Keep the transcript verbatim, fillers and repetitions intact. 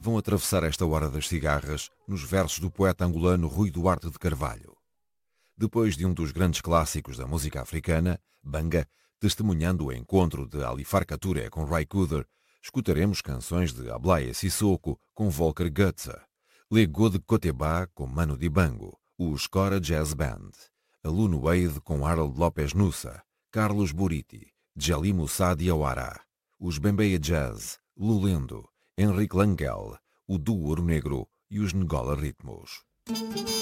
vão atravessar esta hora das cigarras nos versos do poeta angolano Rui Duarte de Carvalho. Depois de um dos grandes clássicos da música africana, Banga, testemunhando o encontro de Alifar Touré com Ray Cooder, escutaremos canções de Ablaye Sissoko com Volker Goetze, Lego de Coteba com Manu Dibango, o Scora Jazz Band, Aluno Wade com Harold Lopes Nussa, Carlos Buriti, Djali Moussa Diawara, os Bembeia Jazz, Lulendo, Henrique Langel, o Duo Ouro Negro e os Ngola Ritmos.